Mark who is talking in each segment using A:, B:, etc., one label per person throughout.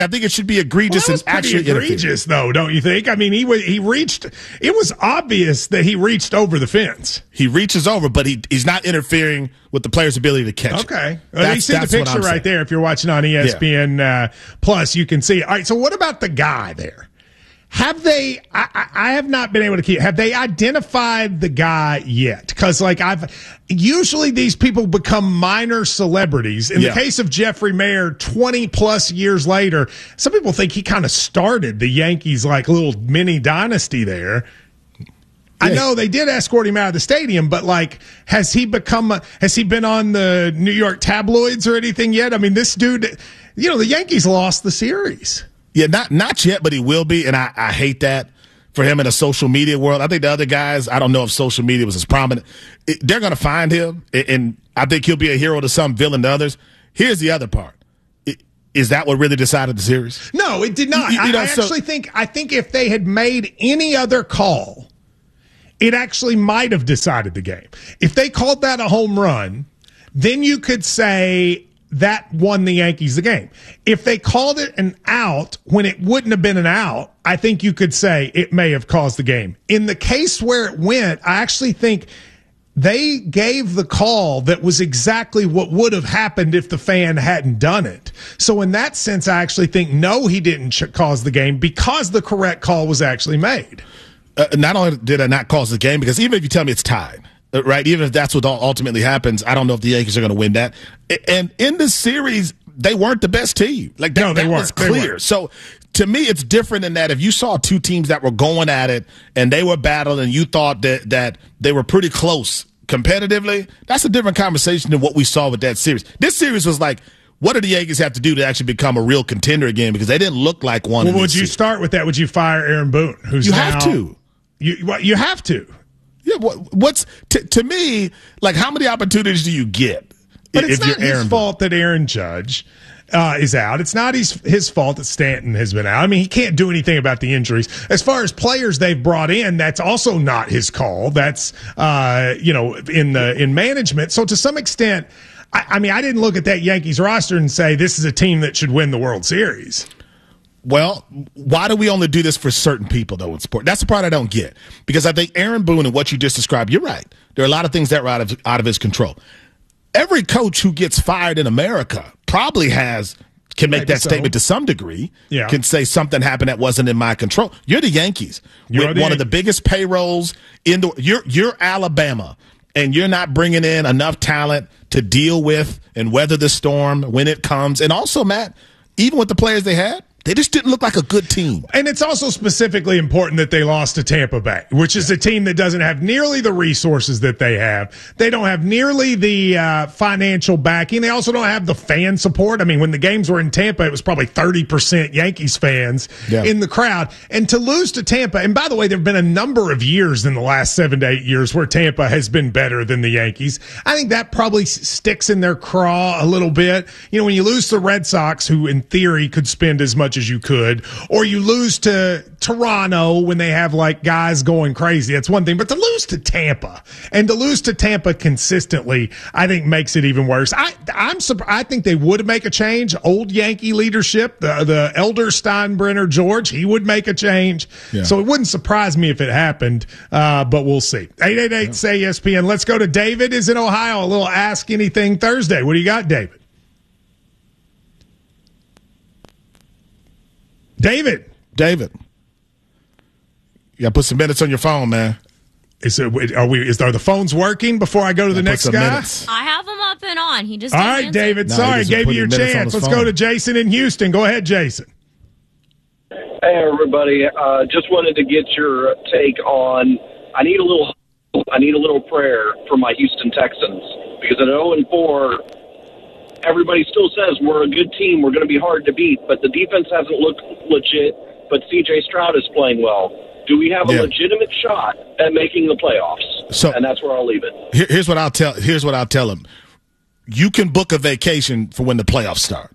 A: I think it should be egregious and actually
B: egregious, though, don't you think? I mean, he reached. It was obvious that he reached over the fence.
A: He reaches over, but he's not interfering with the player's ability to catch.
B: Okay, well, you see the picture right there. If you're watching on ESPN Plus, you can see. All right, so what about the guy there? Have they? I have not been able to keep. Have they identified the guy yet? Because usually these people become minor celebrities. In the case of Jeffrey Mayer, 20 plus years later, some people think he kind of started the Yankees like little mini dynasty there. Yeah. I know they did escort him out of the stadium, but has he been on the New York tabloids or anything yet? I mean, this dude, the Yankees lost the series.
A: Yeah, not yet, but he will be, and I hate that for him in a social media world. I think the other guys, I don't know if social media was as prominent. They're going to find him, and I think he'll be a hero to some, villain to others. Here's the other part. Is that what really decided the series?
B: No, it did not. I think if they had made any other call, it actually might have decided the game. If they called that a home run, then you could say that won the Yankees the game. If they called it an out when it wouldn't have been an out, I think you could say it may have caused the game. In the case where it went, I actually think they gave the call that was exactly what would have happened if the fan hadn't done it. So in that sense, I actually think, no, he didn't cause the game because the correct call was actually made.
A: Not only did I not cause the game, because even if you tell me it's tied, right, even if that's what ultimately happens, I don't know if the Yankees are going to win that. And in this series, they weren't the best team. That was clear. So to me, it's different in that if you saw two teams that were going at it and they were battling and you thought that they were pretty close competitively, that's a different conversation than what we saw with that series. This series was like, what do the Yankees have to do to actually become a real contender again? Because they didn't look like one.
B: Well, would you start with that? Would you fire Aaron Boone?
A: You have to.
B: You have to.
A: Yeah, what's to me, how many opportunities do you get?
B: But it's not his fault that Aaron Judge is out. It's not his fault that Stanton has been out. I mean, he can't do anything about the injuries. As far as players they've brought in, that's also not his call. That's in management. So to some extent, I mean, I didn't look at that Yankees roster and say this is a team that should win the World Series.
A: Well, why do we only do this for certain people, though, in sport? That's the part I don't get. Because I think Aaron Boone and what you just described, you're right. There are a lot of things that are out of his control. Every coach who gets fired in America probably can make that statement to some degree, can say something happened that wasn't in my control. You're the Yankees. With one of the biggest payrolls you're Alabama, and you're not bringing in enough talent to deal with and weather the storm when it comes. And also, Matt, even with the players they had, they just didn't look like a good team.
B: And it's also specifically important that they lost to Tampa Bay, which is a team that doesn't have nearly the resources that they have. They don't have nearly the financial backing. They also don't have the fan support. I mean, when the games were in Tampa, it was probably 30% Yankees fans in the crowd. And to lose to Tampa, and by the way, there have been a number of years in the last 7 to 8 years where Tampa has been better than the Yankees. I think that probably sticks in their craw a little bit. When you lose to the Red Sox, who in theory could spend as much as you could, or you lose to Toronto when they have guys going crazy, that's one thing. But to lose to Tampa consistently, I think makes it even worse. I'm surprised. I think they would make a change. Old Yankee leadership, the elder Steinbrenner George, he would make a change. Yeah. So it wouldn't surprise me if it happened, but we'll see. 888-SAY-ESPN. Let's go to David is in Ohio. A little Ask Anything Thursday. What do you got, David? David. You gotta put some minutes on your phone, man. Are the phones working before I go to the next guy?
C: Minutes. I have him up and on. He just
B: all right, answer. David. No, sorry, gave you your chance. Let's go to Jason in Houston. Go ahead, Jason.
D: Hey, everybody. Just wanted to get your take on. I need a little prayer for my Houston Texans because at 0-4. Everybody still says we're a good team, we're going to be hard to beat, but the defense hasn't looked legit, but C.J. Stroud is playing well. Do we have a legitimate shot at making the playoffs? And that's where I'll leave it.
A: Here's what I'll tell them. You can book a vacation for when the playoffs start.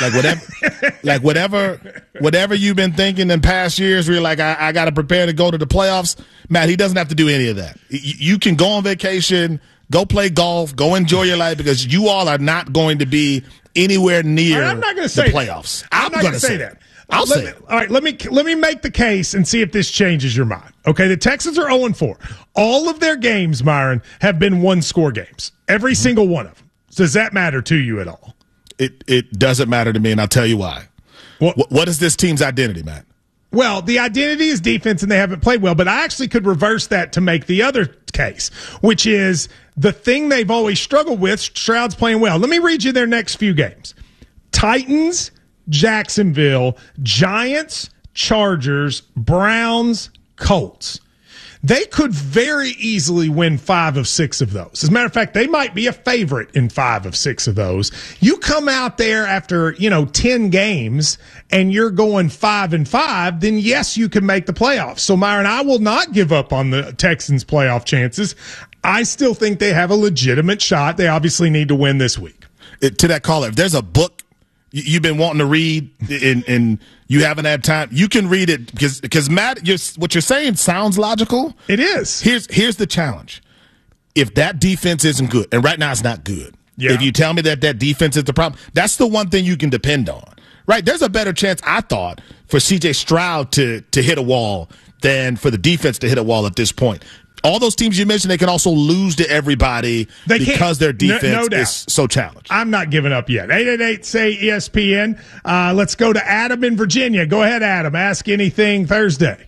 A: Whatever you've been thinking in past years where you're like, I got to prepare to go to the playoffs, Matt, he doesn't have to do any of that. You can go on vacation, go play golf, go enjoy your life because you all are not going to be anywhere near
B: I'm not going to
A: the
B: say
A: playoffs.
B: I'm not going to say that.
A: I'll say it.
B: All right, let me make the case and see if this changes your mind. Okay, the Texans are 0-4. All of their games, Myron, have been one-score games. Every single one of them. Does that matter to you at all?
A: It doesn't matter to me, and I'll tell you why. What is this team's identity, Matt?
B: Well, the identity is defense, and they haven't played well. But I actually could reverse that to make the other case, which is the thing they've always struggled with. Stroud's playing well. Let me read you their next few games. Titans, Jacksonville, Giants, Chargers, Browns, Colts. They could very easily win 5 of 6 of those. As a matter of fact, they might be a favorite in 5 of 6 of those. You come out there after, 10 games and you're going 5-5, then yes, you can make the playoffs. So Myron, I will not give up on the Texans' playoff chances. I still think they have a legitimate shot. They obviously need to win this week.
A: To that caller, if there's a book you've been wanting to read and you haven't had time, you can read it because Matt, what you're saying sounds logical.
B: It is.
A: Here's the challenge. If that defense isn't good, and right now it's not good, if you tell me that defense is the problem, that's the one thing you can depend on. Right? There's a better chance, I thought, for C.J. Stroud to hit a wall than for the defense to hit a wall at this point. All those teams you mentioned, they can also lose to everybody because their defense is so challenged.
B: I'm not giving up yet. 888-SAY-ESPN. Let's go to Adam in Virginia. Go ahead, Adam. Ask anything Thursday.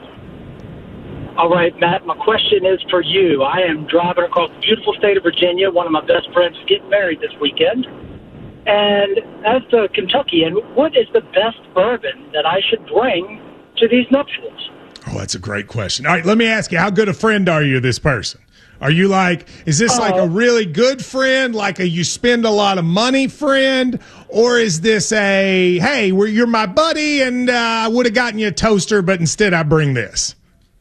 E: All right, Matt, my question is for you. I am driving across the beautiful state of Virginia. One of my best friends is getting married this weekend. And as the Kentuckian, what is the best bourbon that I should bring to these nuptials?
B: Oh, that's a great question. All right, let me ask you, how good a friend are you to this person? Are you is this like a really good friend, like a you spend a lot of money friend, or is this a, hey, you're my buddy and I would have gotten you a toaster, but instead I bring this?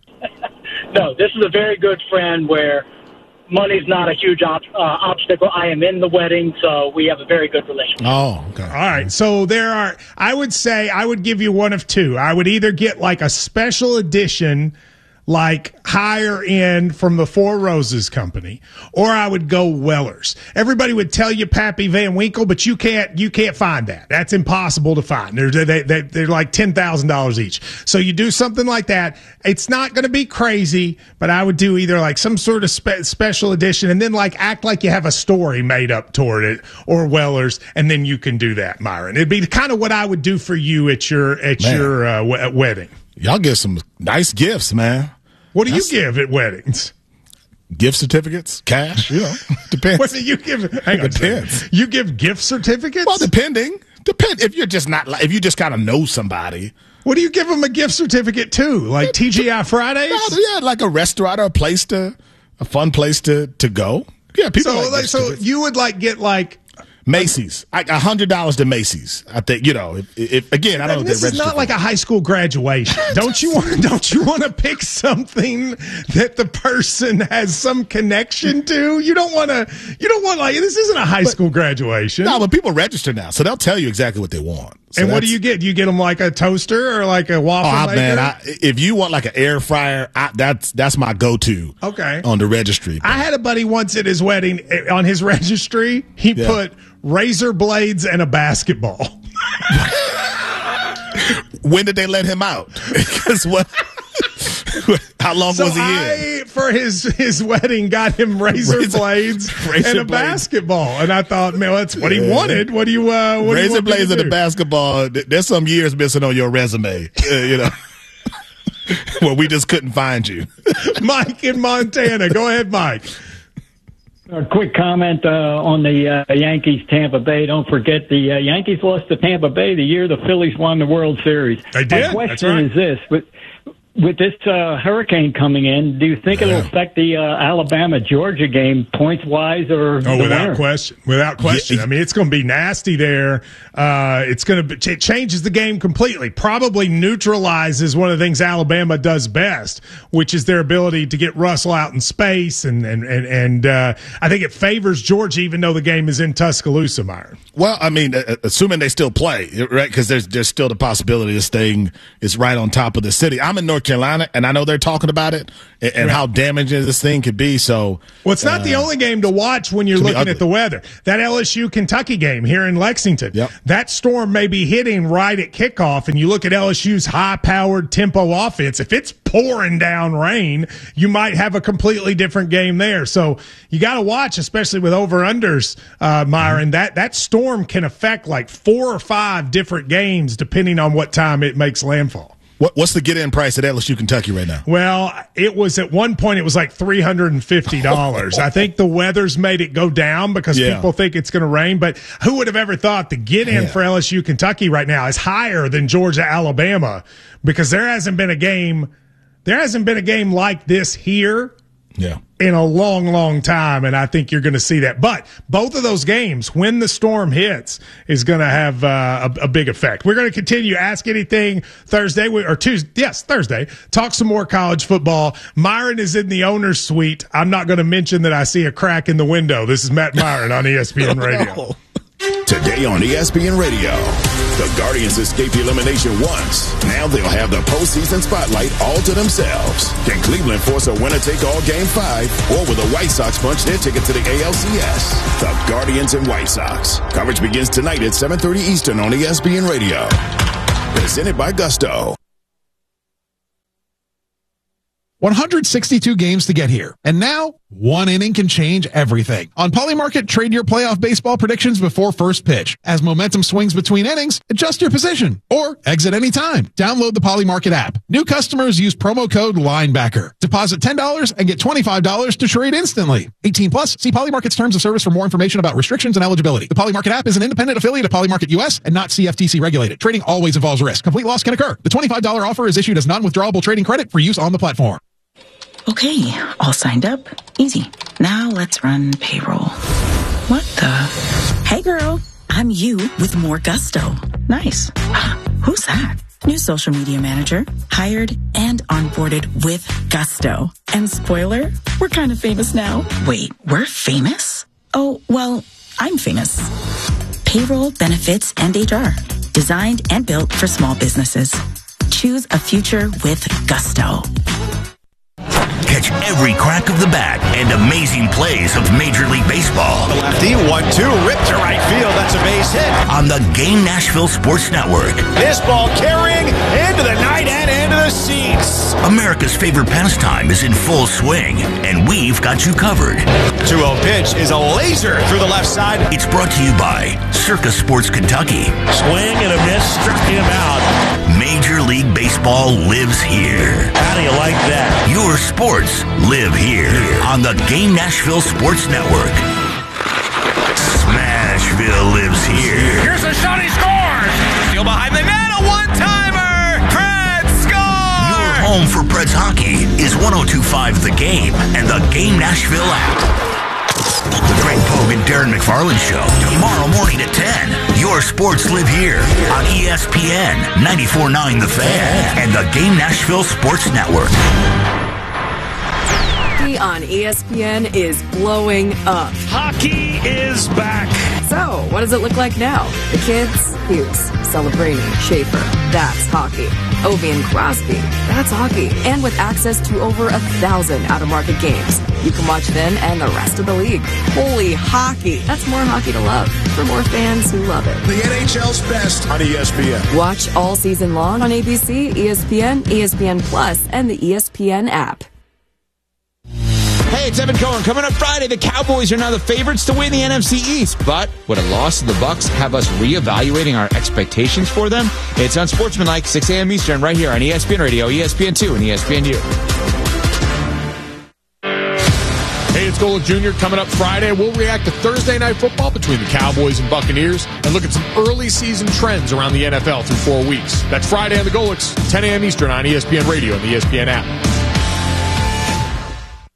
E: No, this is a very good friend where money's not a huge obstacle. I am in the wedding, so we have a very good relationship.
A: Oh, okay.
B: All right. So I would say I would give you one of two. I would either get like a special edition, like higher end from the Four Roses company, or I would go Weller's. Everybody would tell you Pappy Van Winkle, but you can't find that. That's impossible to find. They're like $10,000 each. So you do something like that. It's not going to be crazy, but I would do either like some sort of special edition and then like act like you have a story made up toward it, or Weller's, and then you can do that, Myron. It'd be kind of what I would do for you at your wedding.
A: Y'all give some nice gifts, man.
B: What do you give at weddings?
A: Gift certificates, cash, depends.
B: What do you give? Hang on, depends. You give gift certificates?
A: Well, depend. If you're just if you just kind of know somebody.
B: What do you give them a gift certificate to? Like TGI Fridays?
A: Yeah, like a restaurant or a fun place to go. Yeah, people.
B: So you would get
A: Macy's, $100 to Macy's. I think if again, I don't know.
B: This is not like a high school graduation. Don't you want to pick something that the person has some connection to? You don't want this isn't a high school graduation.
A: No, but people register now, so they'll tell you exactly what they want. So
B: and what do you get? Do you get them like a toaster or like a waffle maker?
A: Man, if you want like an air fryer, that's my go-to.
B: Okay,
A: on the registry.
B: I had a buddy once at his wedding. On his registry, he put razor blades and a basketball.
A: When did they let him out? Because what? How long was he in?
B: For his wedding, got him razor blades and a basketball, and I thought, man, that's what he wanted. What do you?
A: Razor blades and a basketball. There's some years missing on your resume. Well, we just couldn't find you.
B: Mike in Montana, go ahead, Mike.
F: A quick comment on the Yankees Tampa Bay. Don't forget the Yankees lost to Tampa Bay the year the Phillies won the World Series.
B: They did.
F: My question is this: with this hurricane coming in, do you think it'll affect the Alabama-Georgia game points-wise or the
B: without question. Without question. I mean, it's going to be nasty there. It changes the game completely. Probably neutralizes one of the things Alabama does best, which is their ability to get Russell out in space. And I think it favors Georgia, even though the game is in Tuscaloosa, Myron.
A: Well, I mean, assuming they still play, right? Because there's still the possibility this thing is right on top of the city. I'm in North North Carolina, and I know they're talking about it and how damaging this thing could be. So,
B: well, it's not the only game to watch when you're looking at the weather. That LSU-Kentucky game here in Lexington, that storm may be hitting right at kickoff, and you look at LSU's high-powered tempo offense. If it's pouring down rain, you might have a completely different game there. So you got to watch, especially with over-unders, Myron. That storm can affect like 4 or 5 different games depending on what time it makes landfall.
A: What's the get-in price at LSU Kentucky right now?
B: Well, it was at one point it was like $350. I think the weather's made it go down because people think it's going to rain. But who would have ever thought the get-in for LSU Kentucky right now is higher than Georgia Alabama, because there hasn't been a game like this here in a long, long time, and I think you're going to see that. But both of those games, when the storm hits, is going to have a big effect. We're going to continue Ask Anything Thursday, or Tuesday. Yes, Thursday. Talk some more college football. Myron is in the owner's suite. I'm not going to mention that I see a crack in the window. This is Matt Myron on ESPN Radio.
G: Today on ESPN Radio, the Guardians escaped elimination once. Now they'll have the postseason spotlight all to themselves. Can Cleveland force a winner-take-all Game 5, or will the White Sox punch their ticket to the ALCS? The Guardians and White Sox. Coverage begins tonight at 7:30 Eastern on ESPN Radio. Presented by Gusto.
H: 162 games to get here. And now, one inning can change everything. On Polymarket, trade your playoff baseball predictions before first pitch. As momentum swings between innings, adjust your position or exit anytime. Download the Polymarket app. New customers use promo code LINEBACKER. Deposit $10 and get $25 to trade instantly. 18 plus. See Polymarket's terms of service for more information about restrictions and eligibility. The Polymarket app is an independent affiliate of Polymarket US and not CFTC regulated. Trading always involves risk. Complete loss can occur. The $25 offer is issued as non-withdrawable trading credit for use on the platform.
I: Okay, all signed up. Easy. Now let's run payroll. What the? Hey girl, I'm you with more Gusto. Nice. Who's that? New social media manager. Hired and onboarded with Gusto. And spoiler, we're kind of famous now. Wait, we're famous? Oh, well, I'm famous. Payroll, benefits, and HR. Designed and built for small businesses. Choose a future with Gusto.
J: Catch every crack of the bat and amazing plays of Major League Baseball.
K: The lefty, 1-2, ripped to right field. That's a base hit.
J: On the Game Nashville Sports Network.
K: This ball carrying into the night and into the seats.
J: America's favorite pastime is in full swing, and we've got you covered.
K: 2-0 pitch is a laser through the left side.
J: It's brought to you by Circa Sports Kentucky.
L: Swing and a miss, struck him out.
J: Major League Baseball lives here.
L: How do you like that?
J: Your sports live here on the Game Nashville Sports Network. Smashville lives here.
K: Here's a shot, he scores! Steal behind the net, a one-timer! Preds score!
J: Your home for Preds hockey is 102.5 The Game and the Game Nashville app. The Greg Pogue and Darren McFarland Show, tomorrow morning at 10. Your sports live here on ESPN 94.9 The Fan and the Game Nashville Sports Network.
M: On ESPN is blowing up.
L: Hockey is back.
M: So, what does it look like now? The kids? Hughes, Celebrini, Schaefer. That's hockey. Ovi and Crosby. That's hockey. And with access to over 1,000 out-of-market games, you can watch them and the rest of the league. Holy hockey. That's more hockey to love for more fans who love it.
G: The NHL's best on ESPN.
M: Watch all season long on ABC, ESPN, ESPN Plus, and the ESPN app.
N: Hey, it's Evan Cohen. Coming up Friday, the Cowboys are now the favorites to win the NFC East. But would a loss to the Bucs have us reevaluating our expectations for them? It's Unsportsmanlike, 6 a.m. Eastern, right here on ESPN Radio, ESPN2, and ESPNU.
O: Hey, it's Golick Jr. Coming up Friday. We'll react to Thursday Night Football between the Cowboys and Buccaneers and look at some early season trends around the NFL through 4 weeks. That's Friday on the Golicks, 10 a.m. Eastern on ESPN Radio and the ESPN app.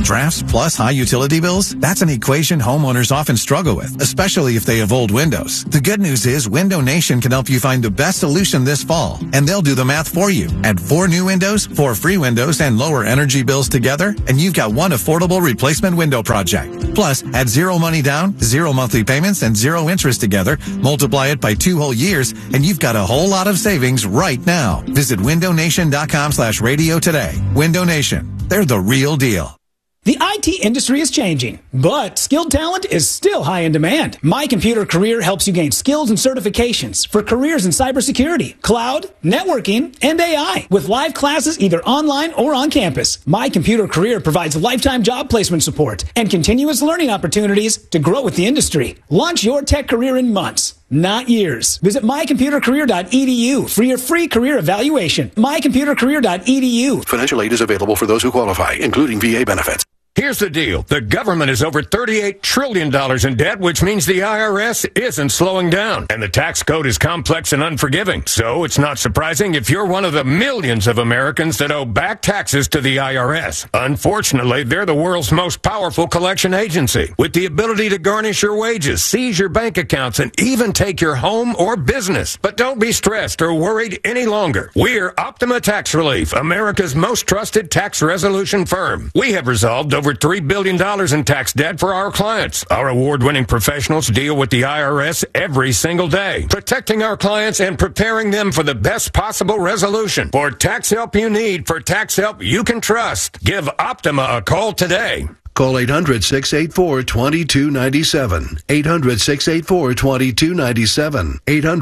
P: Drafts plus high utility bills? That's an equation homeowners often struggle with, especially if they have old windows. The good news is Window Nation can help you find the best solution this fall, and they'll do the math for you. Add 4 new windows, 4 free windows, and lower energy bills together, and you've got one affordable replacement window project. Plus, add 0 money down, 0 monthly payments, and 0 interest together, multiply it by 2 whole years, and you've got a whole lot of savings right now. Visit windownation.com/radio today. Window Nation. They're the real deal.
Q: The IT industry is changing, but skilled talent is still high in demand. My Computer Career helps you gain skills and certifications for careers in cybersecurity, cloud, networking, and AI with live classes either online or on campus. My Computer Career provides lifetime job placement support and continuous learning opportunities to grow with the industry. Launch your tech career in months, not years. Visit mycomputercareer.edu for your free career evaluation. mycomputercareer.edu.
R: Financial aid is available for those who qualify, including VA benefits.
S: Here's the deal. The government is over $38 trillion in debt, which means the IRS isn't slowing down. And the tax code is complex and unforgiving. So it's not surprising if you're one of the millions of Americans that owe back taxes to the IRS. Unfortunately, they're the world's most powerful collection agency, with the ability to garnish your wages, seize your bank accounts, and even take your home or business. But don't be stressed or worried any longer. We're Optima Tax Relief, America's most trusted tax resolution firm. We have resolved over $3 billion in tax debt for our clients. Our award-winning professionals deal with the IRS every single day, protecting our clients and preparing them for the best possible resolution. For tax help you need, for tax help you can trust, give Optima a call today.
R: Call 800-684-2297. 800-684-2297.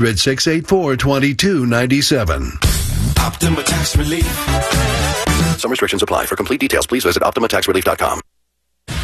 R: 800-684-2297.
G: Optima Tax Relief.
R: Some restrictions apply. For complete details, please visit OptimaTaxRelief.com.